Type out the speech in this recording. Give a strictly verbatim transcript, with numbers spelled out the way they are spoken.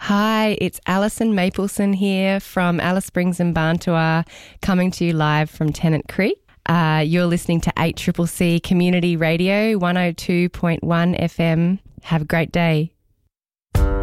Hi, it's Alison Mapleson here from Alice Springs and Barntois, coming to you live from Tennant Creek. Uh, you're listening to eight C C C Community Radio, one oh two point one F M. Have a great day.